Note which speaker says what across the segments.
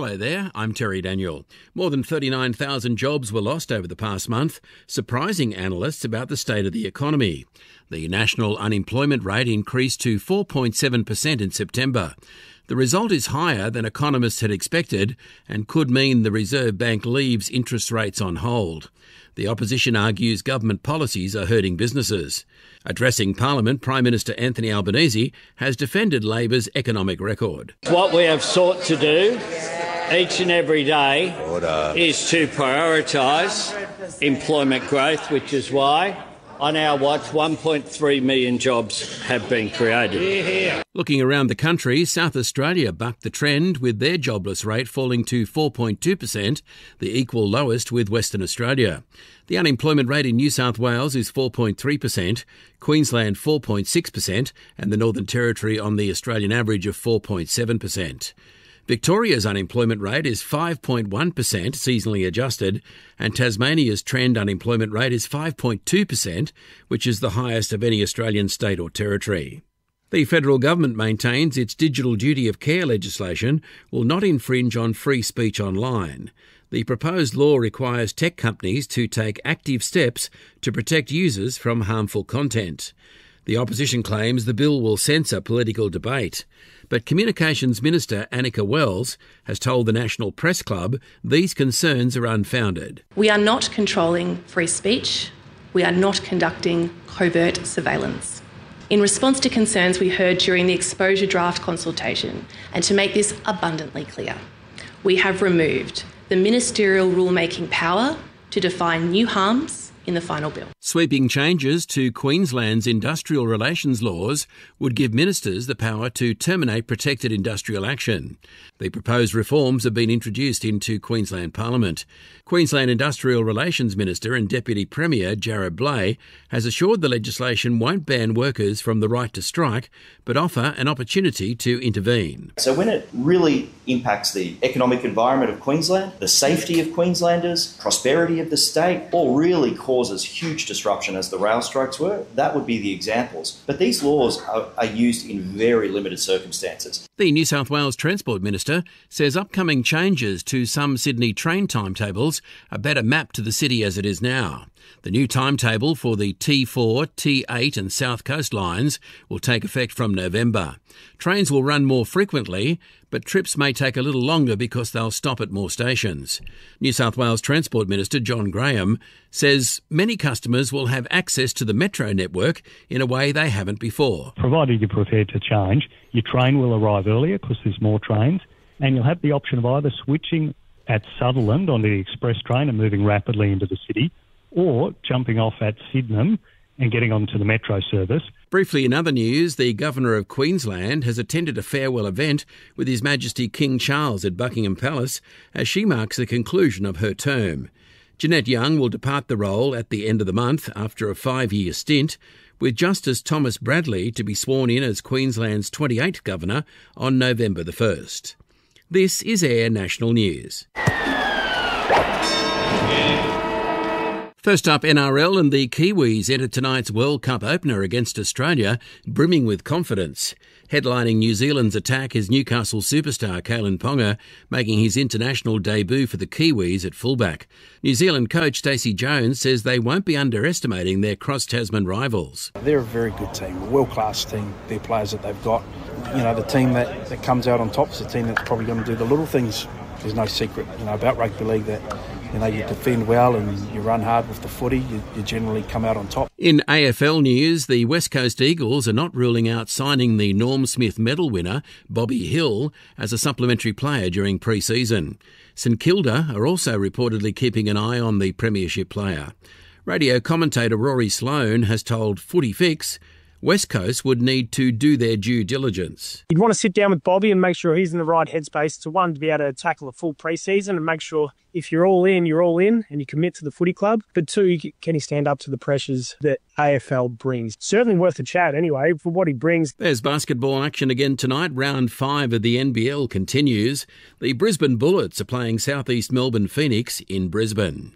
Speaker 1: Hello there, I'm Terry Daniel. More than 39,000 jobs were lost over the past month, surprising analysts about the state of the economy. The national unemployment rate increased to 4.7% in September. The result is higher than economists had expected and could mean the Reserve Bank leaves interest rates on hold. The opposition argues government policies are hurting businesses. Addressing Parliament, Prime Minister Anthony Albanese has defended Labor's economic record.
Speaker 2: What we have sought to do each and every day is to prioritise employment growth, which is why on our watch 1.3 million jobs have been created.
Speaker 1: Looking around the country, South Australia bucked the trend with their jobless rate falling to 4.2%, the equal lowest with Western Australia. The unemployment rate in New South Wales is 4.3%, Queensland 4.6%, and the Northern Territory on the Australian average of 4.7%. Victoria's unemployment rate is 5.1% seasonally adjusted, and Tasmania's trend unemployment rate is 5.2%, which is the highest of any Australian state or territory. The federal government maintains its digital duty of care legislation will not infringe on free speech online. The proposed law requires tech companies to take active steps to protect users from harmful content. The opposition claims the bill will censor political debate. But Communications Minister Annika Wells has told the National Press Club these concerns are unfounded.
Speaker 3: We are not controlling free speech. We are not conducting covert surveillance. In response to concerns we heard during the exposure draft consultation, and to make this abundantly clear, we have removed the ministerial rulemaking power to define new harms in the final bill.
Speaker 1: Sweeping changes to Queensland's industrial relations laws would give ministers the power to terminate protected industrial action. The proposed reforms have been introduced into Queensland Parliament. Queensland Industrial Relations Minister and Deputy Premier Jarrod Bleij has assured the legislation won't ban workers from the right to strike, but offer an opportunity to intervene.
Speaker 4: So when it really impacts the economic environment of Queensland, the safety of Queenslanders, prosperity of the state, or really causes huge disruption as the rail strikes were, that would be the examples. But these laws are used in very limited circumstances.
Speaker 1: The New South Wales Transport Minister says upcoming changes to some Sydney train timetables are better mapped to the city as it is now. The new timetable for the T4, T8 and South Coast lines will take effect from November. Trains will run more frequently, but trips may take a little longer because they'll stop at more stations. New South Wales Transport Minister John Graham says many customers will have access to the metro network in a way they haven't before.
Speaker 5: Provided you're prepared to change, your train will arrive earlier because there's more trains, and you'll have the option of either switching at Sutherland onto the express train and moving rapidly into the city, or jumping off at Sydenham and getting onto the metro service.
Speaker 1: Briefly in other news, the Governor of Queensland has attended a farewell event with His Majesty King Charles at Buckingham Palace as she marks the conclusion of her term. Jeanette Young will depart the role at the end of the month after a 5-year stint, with Justice Thomas Bradley to be sworn in as Queensland's 28th Governor on November the 1st. This is Air National News. First up, NRL and the Kiwis entered tonight's World Cup opener against Australia, brimming with confidence. Headlining New Zealand's attack is Newcastle superstar Kalyn Ponga, making his international debut for the Kiwis at fullback. New Zealand coach Stacey Jones says they won't be underestimating their cross-Tasman rivals.
Speaker 6: They're a very good team, a world-class team, their players that they've got. You know, the team that comes out on top is the team that's probably going to do the little things. There's no secret, about rugby league that, you defend well and you run hard with the footy, you generally come out on top.
Speaker 1: In AFL news, the West Coast Eagles are not ruling out signing the Norm Smith medal winner, Bobby Hill, as a supplementary player during pre-season. St Kilda are also reportedly keeping an eye on the premiership player. Radio commentator Rory Sloane has told Footy Fix West Coast would need to do their due diligence.
Speaker 7: You'd want to sit down with Bobby and make sure he's in the right headspace to be able to tackle a full pre-season and make sure if you're all in, and you commit to the footy club. But two, can he stand up to the pressures that AFL brings? Certainly worth a chat anyway for what he brings.
Speaker 1: There's basketball action again tonight. Round 5 of the NBL continues. The Brisbane Bullets are playing Southeast Melbourne Phoenix in Brisbane.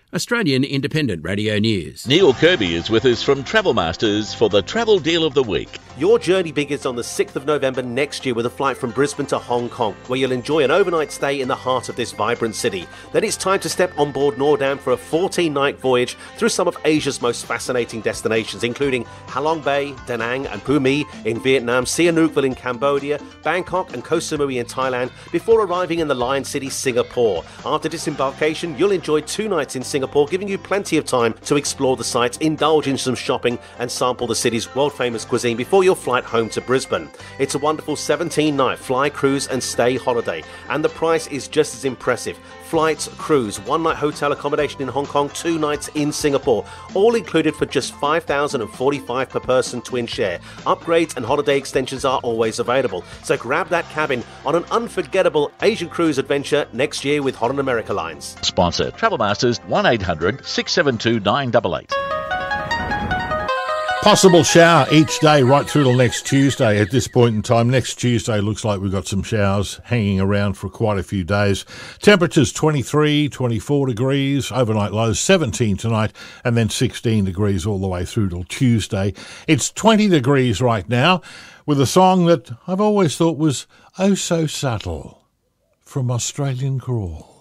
Speaker 1: Australian Independent Radio News.
Speaker 8: Neil Kirby is with us from Travel Masters for the Travel Deal of the Week.
Speaker 9: Your journey begins on the 6th of November next year with a flight from Brisbane to Hong Kong, where you'll enjoy an overnight stay in the heart of this vibrant city. Then it's time to step on board Nordam for a 14-night voyage through some of Asia's most fascinating destinations, including Halong Bay, Da Nang and Phu My in Vietnam, Sihanoukville in Cambodia, Bangkok and Koh Samui in Thailand, before arriving in the Lion City, Singapore. After disembarkation, you'll enjoy 2 nights in Singapore, giving you plenty of time to explore the sites, indulge in some shopping and sample the city's world-famous cuisine before your flight home to Brisbane. It's a wonderful 17-night fly, cruise and stay holiday, and the price is just as impressive. Flights, cruise, 1-night hotel accommodation in Hong Kong, 2 nights in Singapore, all included for just $5,045 per person twin share. Upgrades and holiday extensions are always available, so grab that cabin on an unforgettable Asian cruise adventure next year with Holland America Lines.
Speaker 8: Sponsor Travel Masters 1800 672 988.
Speaker 10: Possible shower each day right through till next Tuesday at this point in time. Next Tuesday looks like we've got some showers hanging around for quite a few days. Temperatures 23, 24 degrees, overnight lows 17 tonight, and then 16 degrees all the way through till Tuesday. It's 20 degrees right now with a song that I've always thought was oh so subtle from Australian Crawl.